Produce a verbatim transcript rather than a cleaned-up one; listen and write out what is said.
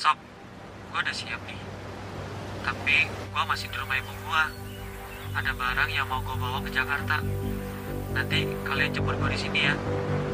Sob, gue udah siap nih. Tapi gue masih di rumah ibu gue. Ada barang yang mau gue bawa ke Jakarta. Nanti kalian jemput gue di sini ya.